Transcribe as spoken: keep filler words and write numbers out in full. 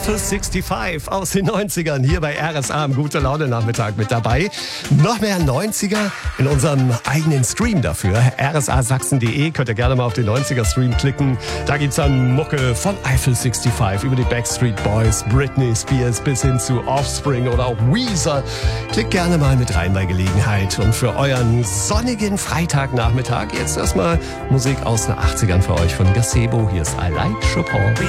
Eiffel fünfundsiebzig aus den neunzigern hier bei R S A am Gute Laune Nachmittag mit dabei. Noch mehr neunziger in unserem eigenen Stream dafür. R S A Sachsen punkt de, könnt ihr gerne mal auf den neunziger Stream klicken. Da gibt's dann Mucke von Eiffel fünfundsiebzig über die Backstreet Boys, Britney Spears bis hin zu Offspring oder auch Weezer. Klickt gerne mal mit rein bei Gelegenheit. Und für euren sonnigen Freitagnachmittag jetzt erstmal Musik aus den achtzigern für euch von Gazebo. Hier ist I Like Chopin.